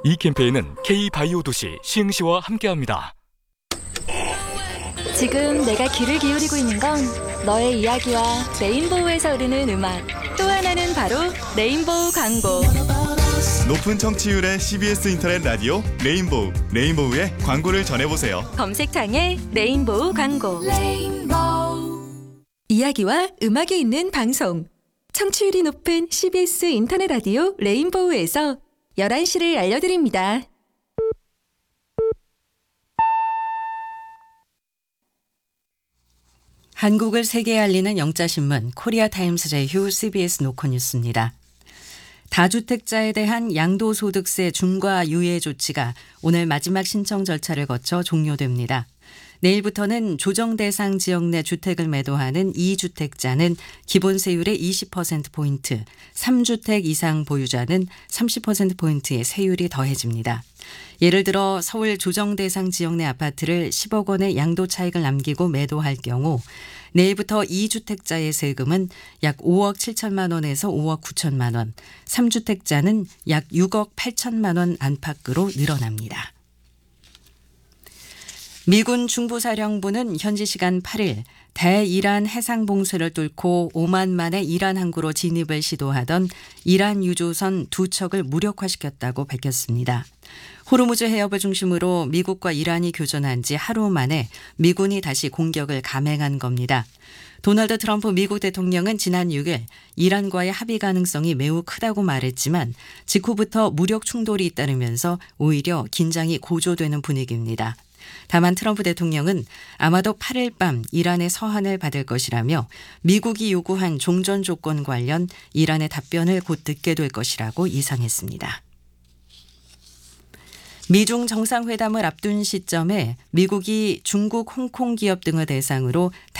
이 캠페인은 K바이오 도시 시흥시와 함께합니다. 지금 내가 귀를 기울이고 있는 건 너의 이야기와 레인보우에서 흐르는 음악, 또 하나는 바로 레인보우 광고. 높은 청취율의 CBS 인터넷 라디오 레인보우, 레인보우의 광고를 전해보세요. 검색창에 레인보우 광고. 이야기와 음악이 있는 방송. 청취율이 높은 CBS 인터넷 라디오 레인보우에서 11시를 알려드립니다. 한국을 세계에 알리는 영자신문 코리아타임스 제휴 CBS 노컷뉴스입니다. 다주택자에 대한 양도소득세 중과 유예 조치가 오늘 마지막 신청 절차를 거쳐 종료됩니다. 내일부터는 조정 대상 지역 내 주택을 매도하는 2주택자는 기본세율의 20%포인트, 3주택 이상 보유자는 30%포인트의 세율이 더해집니다. 예를 들어 서울 조정 대상 지역 내 아파트를 10억 원의 양도 차익을 남기고 매도할 경우 내일부터 2주택자의 세금은 약 5억 7천만 원에서 5억 9천만 원, 3주택자는 약 6억 8천만 원 안팎으로 늘어납니다. 미군 중부사령부는 현지 시간 8일 대이란 해상봉쇄를 뚫고 오만만의 이란 항구로 진입을 시도하던 이란 유조선 2척을 무력화시켰다고 밝혔습니다. 호르무즈 해협을 중심으로 미국과 이란이 교전한 지 하루 만에 미군이 다시 공격을 감행한 겁니다. 도널드 트럼프 미국 대통령은 지난 6일 이란과의 합의 가능성이 매우 크다고 말했지만 직후부터 무력 충돌이 잇따르면서 오히려 긴장이 고조되는 분위기입니다. 다만 트럼프 대통령은 아마도 8일 밤 이란의 서한을 받을 것이라며 미국이 요구한 종전 조건 관련 이란의 답변을 곧 듣게 될 것이라고 예상했습니다. 미중 정상회담을 앞둔 시점에 미국이 중국, 홍콩 기업 등을 대상으로